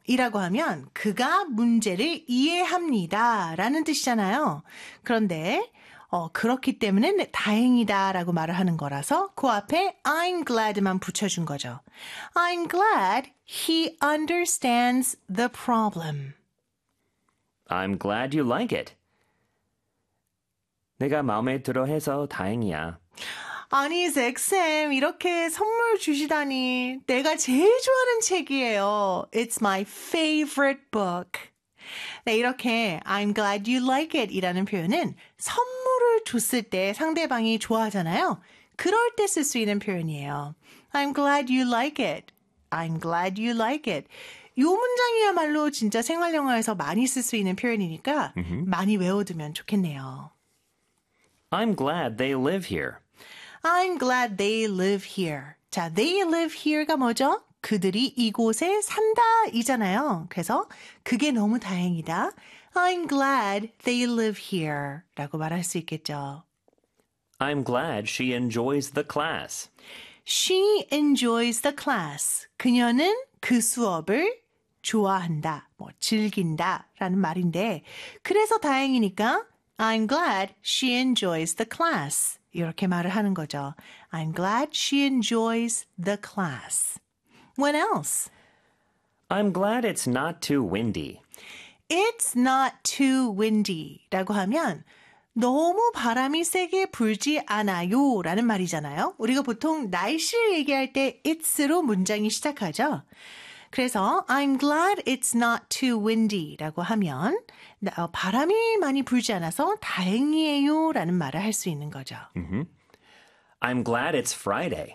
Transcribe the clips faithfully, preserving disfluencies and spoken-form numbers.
이라고 하면 그가 문제를 이해합니다 라는 뜻이잖아요. 그런데 어, 그렇기 때문에 다행이다 라고 말을 하는 거라서 그 앞에 I'm glad만 붙여준 거죠. I'm glad he understands the problem. I'm glad you like it. 내가 마음에 들어 해서 다행이야. 아니, 잭쌤, 이렇게 선물 주시다니. 내가 제일 좋아하는 책이에요. It's my favorite book. 네, 이렇게 I'm glad you like it 이라는 표현은 선물을 줬을 때 상대방이 좋아하잖아요. 그럴 때 쓸 수 있는 표현이에요. I'm glad you like it. I'm glad you like it. 이 문장이야말로 진짜 생활영어에서 많이 쓸 수 있는 표현이니까 mm-hmm. 많이 외워두면 좋겠네요. I'm glad they live here. I'm glad they live here. 자, they live here가 뭐죠? 그들이 이곳에 산다 이잖아요. 그래서 그게 너무 다행이다. I'm glad they live here 라고 말할 수 있겠죠. I'm glad she enjoys the class. She enjoys the class. 그녀는 그 수업을 좋아한다, 뭐 즐긴다 라는 말인데 그래서 다행이니까 I'm glad she enjoys the class. 이렇게 말을 하는 거죠. I'm glad she enjoys the class. What else? I'm glad it's not too windy. It's not too windy 라고 하면 너무 바람이 세게 불지 않아요 라는 말이잖아요. 우리가 보통 날씨를 얘기할 때 it's로 문장이 시작하죠. 그래서 I'm glad it's not too windy 라고 하면 바람이 많이 불지 않아서 다행이에요 라는 말을 할 수 있는 거죠. Mm-hmm. I'm glad it's Friday.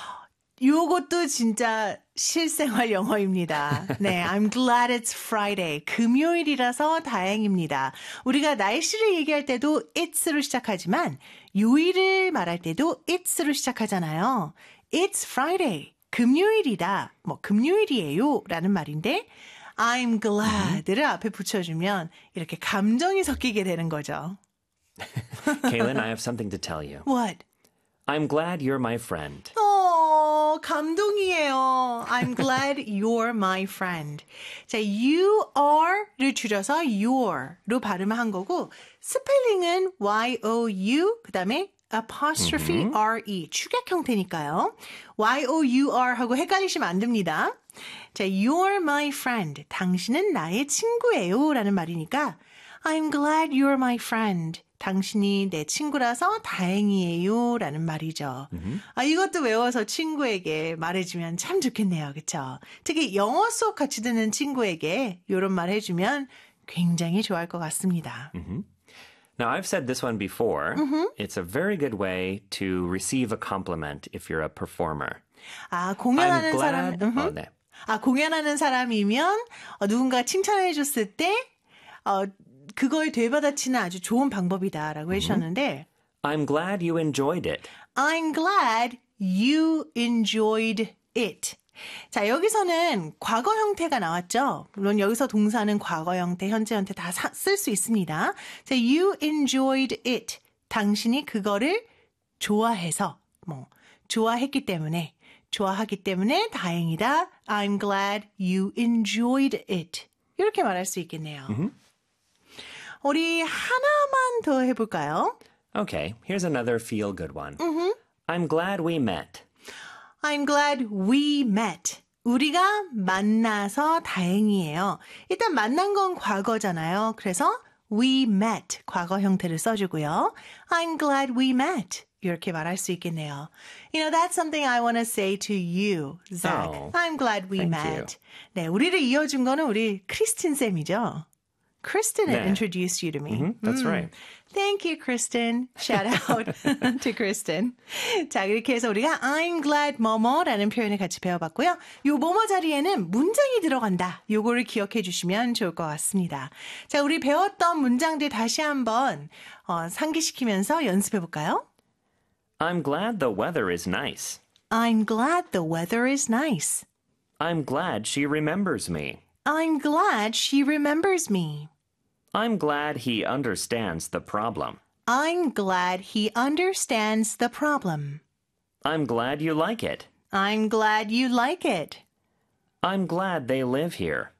요것도 진짜 실생활 영어입니다. 네, I'm glad it's Friday. 금요일이라서 다행입니다. 우리가 날씨를 얘기할 때도 it's로 시작하지만 요일을 말할 때도 it's로 시작하잖아요. It's Friday. 금요일이다. 뭐 금요일이에요 라는 말인데 I'm glad를 앞에 붙여주면 이렇게 감정이 섞이게 되는 거죠. Kaylin, I have something to tell you. What? I'm glad you're my friend. 어, 감동이에요. I'm glad you're my friend. 자, you are를 줄여서 your로 발음을 한 거고 스펠링은 Y-O-U 그 다음에 apostrophe mm-hmm. R-E 축약 형태니까요. Y-O-U-R 하고 헷갈리시면 안 됩니다. 자, you're my friend. 당신은 나의 친구예요 라는 말이니까 I'm glad you're my friend. 당신이 내 친구라서 다행이에요 라는 말이죠. Mm-hmm. 아, 이것도 외워서 친구에게 말해주면 참 좋겠네요. 그렇죠? 특히 영어 수업 같이 듣는 친구에게 이런 말 해주면 굉장히 좋아할 것 같습니다. Mm-hmm. Now, I've said this one before. Mm-hmm. It's a very good way to receive a compliment if you're a performer. 아, 공연하는 I'm 사람. glad... 어, 네. 아, 공연하는 사람이면 어, 누군가 칭찬해 줬을 때 어, 그걸 되받아치는 아주 좋은 방법이다라고 해주셨는데 I'm glad you enjoyed it. I'm glad you enjoyed it. 자, 여기서는 과거 형태가 나왔죠. 물론 여기서 동사는 과거 형태, 현재 형태 다 쓸 수 있습니다. 자, you enjoyed it. 당신이 그거를 좋아해서, 뭐, 좋아했기 때문에, 좋아하기 때문에 다행이다. I'm glad you enjoyed it. 이렇게 말할 수 있겠네요. Mm-hmm. 우리 하나만 더 해볼까요? Okay, here's another feel-good one. Mm-hmm. I'm glad we met. I'm glad we met. 우리가 만나서 다행이에요. 일단 만난 건 과거잖아요. 그래서 we met 과거 형태를 써주고요. I'm glad we met. 이렇게 말할 수 있겠네요. You know, that's something I want to say to you, Zach. Oh, I'm glad we thank met. you. 네, 우리를 이어준 거는 우리 크리스틴 쌤이죠. Kristen 네. introduced you to me. Mm-hmm, that's mm. right. Thank you, Kristen. Shout out to Kristen. 자, 이렇게 해서 우리가 I'm glad 뭐뭐라는 표현을 같이 배워봤고요. 요 뭐뭐 자리에는 문장이 들어간다. 요거를 기억해 주시면 좋을 것 같습니다. 자, 우리 배웠던 문장들 다시 한번 어, 상기시키면서 연습해볼까요? I'm glad the weather is nice. I'm glad the weather is nice. I'm glad she remembers me. I'm glad she remembers me. I'm glad he understands the problem. I'm glad he understands the problem. I'm glad you like it. I'm glad you like it. I'm glad they live here.